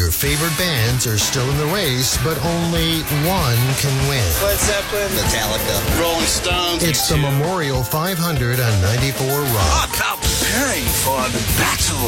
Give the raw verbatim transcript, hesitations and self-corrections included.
Your favorite bands are still in the race, but only one can win. Led Zeppelin, Metallica, Rolling Stones. It's the Memorial five hundred on ninety-four Rock. Oh, preparing for the battle.